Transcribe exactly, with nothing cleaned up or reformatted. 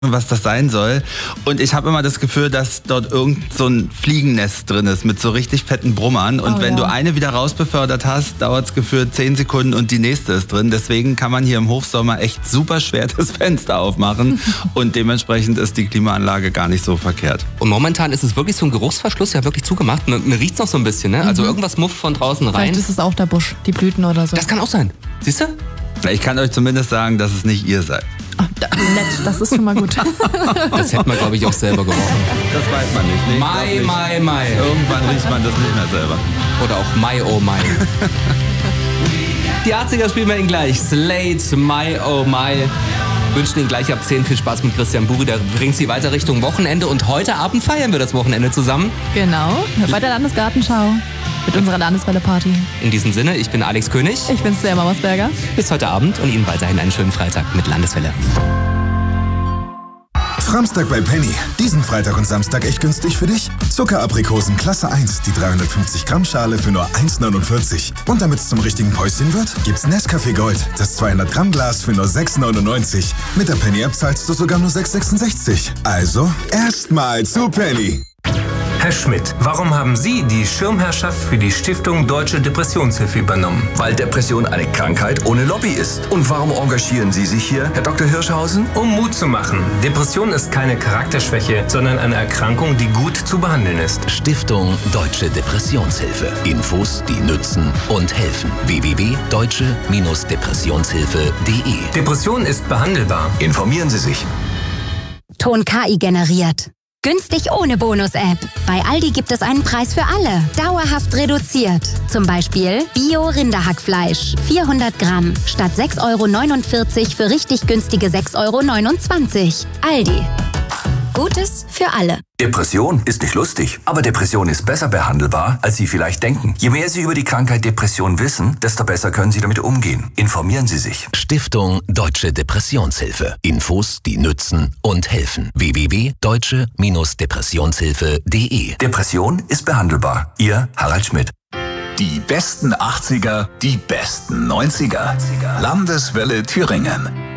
was das sein soll. Und ich habe immer das Gefühl, dass dort irgend so ein Fliegennest drin ist mit so richtig fetten Brummern. Und oh, wenn ja. du eine wieder rausbefördert hast, dauert es gefühlt zehn Sekunden und die nächste ist drin. Deswegen kann man hier im Hochsommer echt super schwer das Fenster aufmachen. Und dementsprechend ist die Klimaanlage gar nicht so verkehrt. Und momentan ist es wirklich so ein Geruchsverschluss, ja wirklich zugemacht. Man, man riecht es noch so ein bisschen, ne? Also mhm. irgendwas mufft von draußen rein. Vielleicht ist es auch der Busch, die Blüten oder so. Das kann auch sein. Siehst du? Ich kann euch zumindest sagen, dass es nicht ihr seid. Oh, da, nett, das ist schon mal gut. Das hätte man, glaube ich, auch selber gerochen. Das weiß man nicht. Nee, Mai, nicht. Mai, Mai. Irgendwann riecht man das nicht mehr selber. Oder auch Mai, oh Mai. Die achtziger spielen wir Ihnen gleich. Slate, Mai, oh Mai. Wünschen Ihnen gleich ab zehn viel Spaß mit Christian Buri. Der bringt Sie weiter Richtung Wochenende. Und heute Abend feiern wir das Wochenende zusammen. Genau, bei der Landesgartenschau. Mit unserer Landeswelle-Party. In diesem Sinne, ich bin Alex König. Ich bin Svea Mauersberger. Bis heute Abend und Ihnen weiterhin einen schönen Freitag mit Landeswelle. Framstag bei Penny. Diesen Freitag und Samstag echt günstig für dich. Zuckeraprikosen Klasse eins, die dreihundertfünfzig Gramm Schale für nur eins neunundvierzig. Und damit es zum richtigen Päuschen wird, gibt's Nescafé Gold, das zweihundert Gramm Glas für nur sechs neunundneunzig. Mit der Penny-App zahlst du sogar nur sechs sechsundsechzig. Also erstmal zu Penny. Herr Schmidt, warum haben Sie die Schirmherrschaft für die Stiftung Deutsche Depressionshilfe übernommen? Weil Depression eine Krankheit ohne Lobby ist. Und warum engagieren Sie sich hier, Herr Doktor Hirschhausen? Um Mut zu machen. Depression ist keine Charakterschwäche, sondern eine Erkrankung, die gut zu behandeln ist. Stiftung Deutsche Depressionshilfe. Infos, die nützen und helfen. w w w punkt deutsche Depressionshilfe punkt de Depression ist behandelbar. Informieren Sie sich. Ton K I generiert. Günstig ohne Bonus-App. Bei Aldi gibt es einen Preis für alle. Dauerhaft reduziert. Zum Beispiel Bio-Rinderhackfleisch. vierhundert Gramm. Statt sechs Euro neunundvierzig für richtig günstige sechs Euro neunundzwanzig. Aldi. Gutes für alle. Depression ist nicht lustig, aber Depression ist besser behandelbar, als Sie vielleicht denken. Je mehr Sie über die Krankheit Depression wissen, desto besser können Sie damit umgehen. Informieren Sie sich. Stiftung Deutsche Depressionshilfe. Infos, die nützen und helfen. w w w punkt deutsche Depressionshilfe punkt de Depression ist behandelbar. Ihr Harald Schmidt. Die besten achtziger, die besten neunziger. Landeswelle Thüringen.